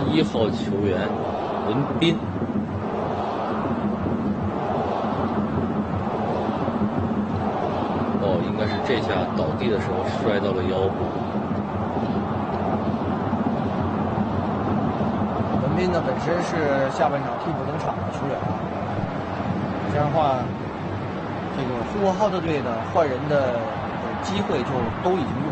1号球员文彬。哦，应该是这下倒地的时候摔到了腰部。 文彬呢本身是下半场替补登场的球员啊，这样的话，这个呼和浩特队的换人的机会就都已经用